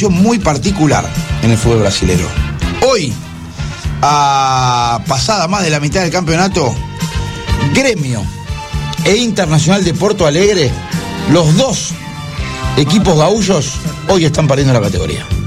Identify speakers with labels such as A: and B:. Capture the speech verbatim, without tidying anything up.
A: situación muy particular en el fútbol brasileño. Hoy, a pasada más de la mitad del campeonato, Gremio e Internacional de Porto Alegre, los dos equipos gaullos, hoy están perdiendo la categoría.